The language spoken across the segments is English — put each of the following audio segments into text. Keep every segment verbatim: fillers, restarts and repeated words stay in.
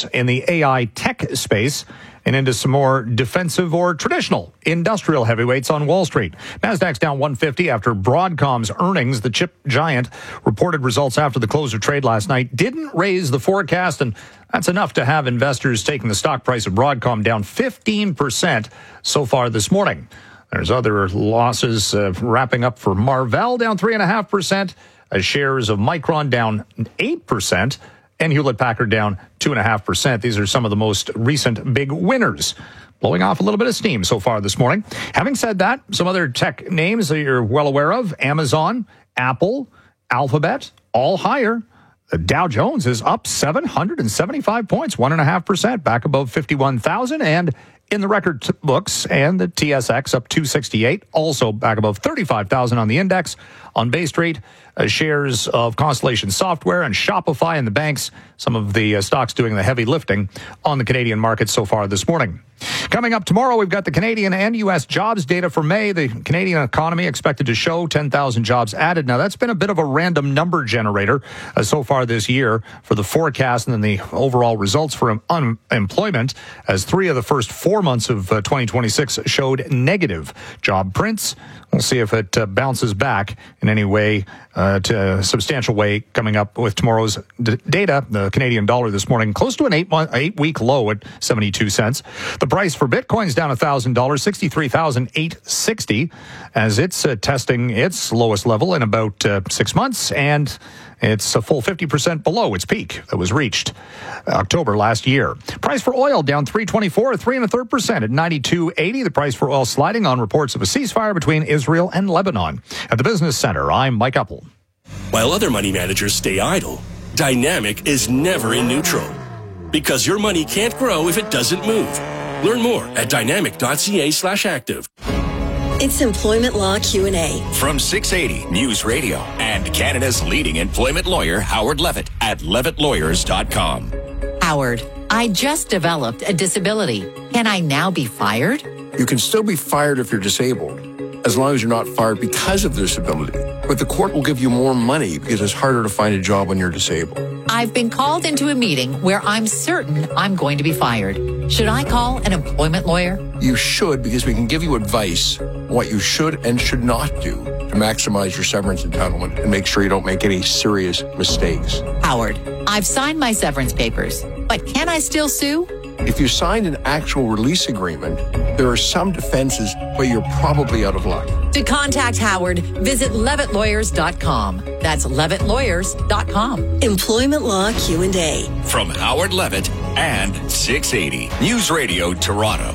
weakness in the A I tech space and into some more defensive or traditional industrial heavyweights on Wall Street. Nasdaq's down one fifty after Broadcom's earnings. The chip giant reported results after the close of trade last night. Didn't raise the forecast, and that's enough to have investors taking the stock price of Broadcom down fifteen percent so far this morning. There's other losses uh, wrapping up for Marvell, down three point five percent. As shares of Micron down eight percent. And Hewlett-Packard down two point five percent. These are some of the most recent big winners, blowing off a little bit of steam so far this morning. Having said that, some other tech names that you're well aware of: Amazon, Apple, Alphabet, all higher. The Dow Jones is up seven hundred seventy-five points, one point five percent, back above fifty-one thousand. And in the record t- books, and the T S X up two sixty-eight, also back above thirty-five thousand on the index. On Bay Street, uh, shares of Constellation Software and Shopify and the banks, some of the uh, stocks doing the heavy lifting on the Canadian market so far this morning. Coming up tomorrow, we've got the Canadian and U S jobs data for May. The Canadian economy expected to show ten thousand jobs added. Now, that's been a bit of a random number generator uh, so far this year for the forecast and then the overall results for unemployment, as three of the first four months of uh, twenty twenty-six showed negative job prints. We'll see if it uh, bounces back in any way, uh, to a substantial way, coming up with tomorrow's d- data. The Canadian dollar this morning close to an eight month, eight week low at seventy-two cents. The price for Bitcoin's down one thousand dollars, sixty-three thousand eight hundred sixty dollars, as it's uh, testing its lowest level in about uh, six months, and it's a full fifty percent below its peak that was reached October last year. Price for oil down three twenty-four, three and a third percent at ninety-two eighty. The price for oil sliding on reports of a ceasefire between Israel and Lebanon. At the Business Center, I'm Mike Uppel. While other money managers stay idle, Dynamic is never in neutral, because your money can't grow if it doesn't move. Learn more at dynamic.ca slash active. It's Employment Law Q and A. From six eighty News Radio and Canada's leading employment lawyer, Howard Levitt, at levitt lawyers dot com. Howard, I just developed a disability. Can I now be fired? You can still be fired if you're disabled, as long as you're not fired because of disability. But the court will give you more money because it's harder to find a job when you're disabled. I've been called into a meeting where I'm certain I'm going to be fired. Should I call an employment lawyer? You should, because we can give you advice on what you should and should not do to maximize your severance entitlement and make sure you don't make any serious mistakes. Howard, I've signed my severance papers, but can I still sue? If you signed an actual release agreement, there are some defenses, but you're probably out of luck. To contact Howard, visit levitt lawyers dot com. That's levitt lawyers dot com. Employment Law Q and A. From Howard Levitt and six eighty News Radio Toronto.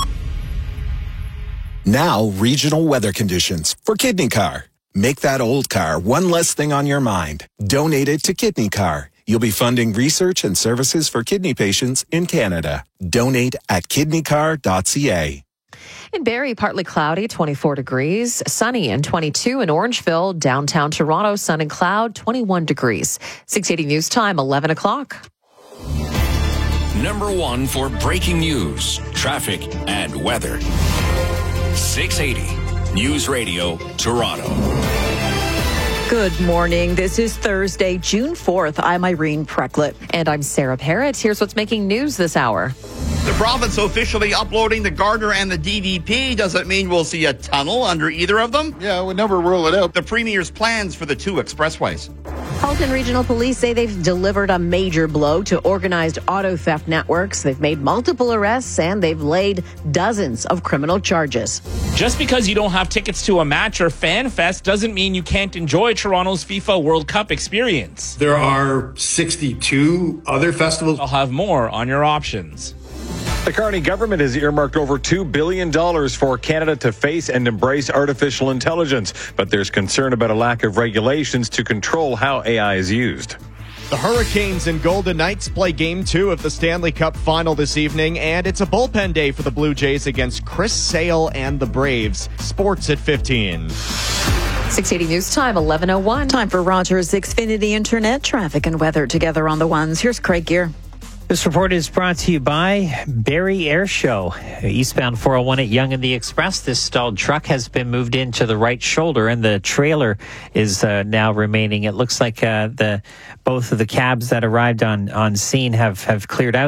Now, regional weather conditions for Kidney Car. Make that old car one less thing on your mind. Donate it to Kidney Car. You'll be funding research and services for kidney patients in Canada. Donate at kidney car dot c a. In Barrie, partly cloudy, twenty-four degrees. Sunny and twenty-two in Orangeville. Downtown Toronto, sun and cloud, twenty-one degrees. six eighty News Time, eleven o'clock. Number one for breaking news, traffic, and weather. six eighty News Radio Toronto. Good morning. This is Thursday, June fourth. I'm Irene Precklett. And I'm Sarah Parrott. Here's what's making news this hour. The province officially uploading the Gardner and the D V P. Does it mean we'll see a tunnel under either of them? Yeah, we'll never rule it out. The Premier's plans for the two expressways. Halton Regional Police say they've delivered a major blow to organized auto theft networks. They've made multiple arrests and they've laid dozens of criminal charges. Just because you don't have tickets to a match or fan fest doesn't mean you can't enjoy Toronto's FIFA World Cup experience. There are sixty-two other festivals. I'll have more on your options. The Carney government has earmarked over two billion dollars for Canada to face and embrace artificial intelligence, but there's concern about a lack of regulations to control how A I is used. The Hurricanes and Golden Knights play Game two of the Stanley Cup Final this evening, and it's a bullpen day for the Blue Jays against Chris Sale and the Braves. Sports at fifteen. six eighty News Time, eleven oh one. Time for Rogers Xfinity Internet traffic and weather together on the ones. Here's Craig Gear. This report is brought to you by Barrie Air Show. Eastbound four oh one at Yonge and the Express. This stalled truck has been moved into the right shoulder, and the trailer is uh, now remaining. It looks like uh, the both of the cabs that arrived on, on scene have, have cleared out.